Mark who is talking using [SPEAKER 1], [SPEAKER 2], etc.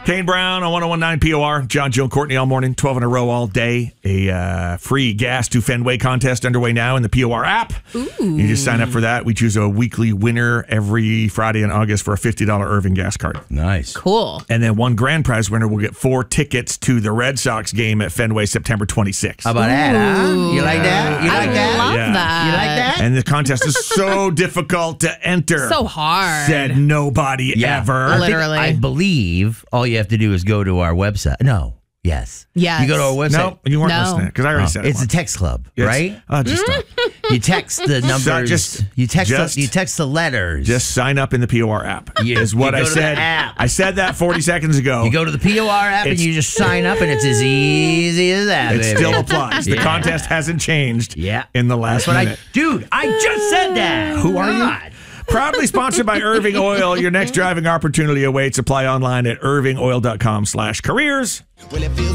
[SPEAKER 1] Kane Brown on 101.9 POR. John, Joe, Courtney all morning, 12 in a row all day. A free Gas to Fenway contest underway now in the POR app.
[SPEAKER 2] Ooh.
[SPEAKER 1] You just sign up for that. We choose a weekly winner every Friday in August for a $50 Irving gas card.
[SPEAKER 3] Nice.
[SPEAKER 2] Cool.
[SPEAKER 1] And then one grand prize winner will get 4 tickets to the Red Sox game at Fenway September 26th.
[SPEAKER 3] How about that, huh? You like that? You like
[SPEAKER 2] I
[SPEAKER 3] that?
[SPEAKER 2] love
[SPEAKER 1] Yeah.
[SPEAKER 2] that.
[SPEAKER 3] You like that?
[SPEAKER 1] And the contest is so difficult to enter.
[SPEAKER 2] So hard.
[SPEAKER 1] Said nobody ever.
[SPEAKER 2] Literally.
[SPEAKER 3] I believe all you have to do is go to our website. No. Yes.
[SPEAKER 2] Yes.
[SPEAKER 3] You go to our website.
[SPEAKER 1] No, you weren't
[SPEAKER 2] No.
[SPEAKER 1] listening because I already said it.
[SPEAKER 3] It's a
[SPEAKER 1] once.
[SPEAKER 3] text club,
[SPEAKER 1] It's-
[SPEAKER 3] right?
[SPEAKER 1] Just stop.
[SPEAKER 3] You text the numbers. You text the letters.
[SPEAKER 1] Just sign up in the POR app.
[SPEAKER 3] You-
[SPEAKER 1] is what
[SPEAKER 3] you
[SPEAKER 1] I
[SPEAKER 3] go to the
[SPEAKER 1] said.
[SPEAKER 3] app.
[SPEAKER 1] I said that 40 seconds ago.
[SPEAKER 3] You go to the POR app and
[SPEAKER 1] It's-
[SPEAKER 3] you just sign up, and it's as easy as that.
[SPEAKER 1] It
[SPEAKER 3] baby.
[SPEAKER 1] still applies. The
[SPEAKER 3] Yeah.
[SPEAKER 1] contest hasn't changed in the last
[SPEAKER 3] That's what
[SPEAKER 1] minute.
[SPEAKER 3] Dude, I just said that.
[SPEAKER 1] Who are you?
[SPEAKER 3] God.
[SPEAKER 1] Proudly sponsored by Irving Oil. Your next driving opportunity awaits. Apply online at irvingoil.com/careers.